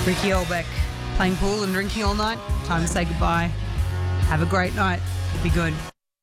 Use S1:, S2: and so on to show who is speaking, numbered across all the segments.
S1: Ricky Olbeck, playing pool and drinking all night. Time to say goodbye. Have a great night. It'll be good.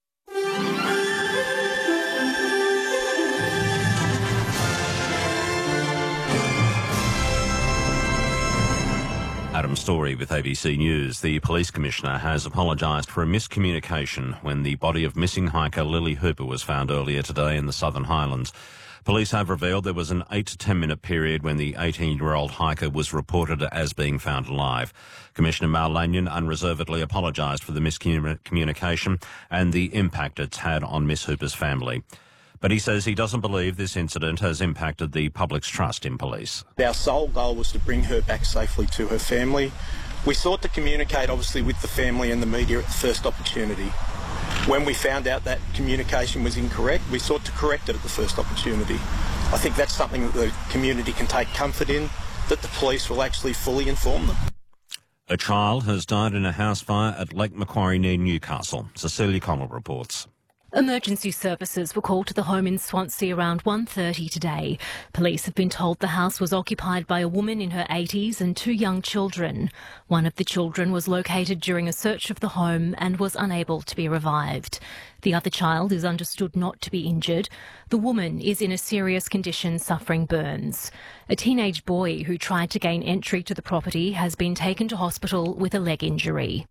S2: Adam Story with ABC News. The Police Commissioner has apologised for a miscommunication when the body of missing hiker Lily Hooper was found earlier today in the Southern Highlands. Police have revealed there was an 8 to 10 minute period when the 18-year-old hiker was reported as being found alive. Commissioner Mal Lanyon unreservedly apologised for the miscommunication and the impact it's had on Miss Hooper's family. But he says he doesn't believe this incident has impacted the public's trust in police.
S3: Our sole goal was to bring her back safely to her family. We sought to communicate, obviously, with the family and the media at the first opportunity. When we found out that communication was incorrect, we sought to correct it at the first opportunity. I think that's something that the community can take comfort in, that the police will actually fully inform them.
S2: A child has died in a house fire at Lake Macquarie near Newcastle. Cecilia Connell reports.
S4: Emergency services were called to the home in Swansea around 1:30 today. Police have been told the house was occupied by a woman in her 80s and 2 young children. One of the children was located during a search of the home and was unable to be revived. The other child is understood not to be injured. The woman is in a serious condition, suffering burns. A teenage boy who tried to gain entry to the property has been taken to hospital with a leg injury.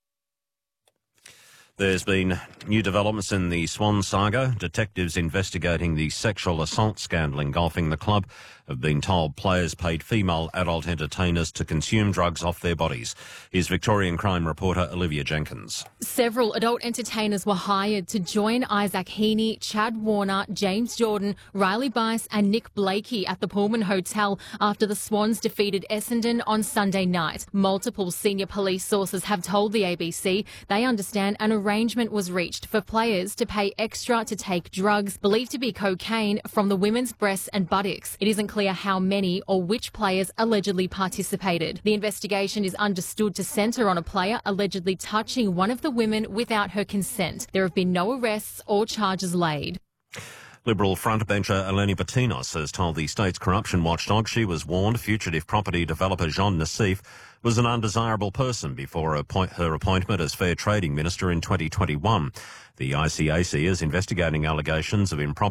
S2: There's been new developments in the Swan saga. Detectives investigating the sexual assault scandal engulfing the club have been told players paid female adult entertainers to consume drugs off their bodies. Here's Victorian crime reporter Olivia Jenkins.
S5: Several adult entertainers were hired to join Isaac Heaney, Chad Warner, James Jordan, Riley Bice and Nick Blakey at the Pullman Hotel after the Swans defeated Essendon on Sunday night. Multiple senior police sources have told the ABC they understand an arrangement was reached for players to pay extra to take drugs believed to be cocaine from the women's breasts and buttocks. It isn't clear how many or which players allegedly participated. The investigation is understood to centre on a player allegedly touching one of the women without her consent. There have been no arrests or charges laid.
S2: Liberal frontbencher Eleni Patinos has told the state's corruption watchdog she was warned fugitive property developer Jean Nassif was an undesirable person before her appointment as Fair Trading Minister in 2021. The ICAC is investigating allegations of improper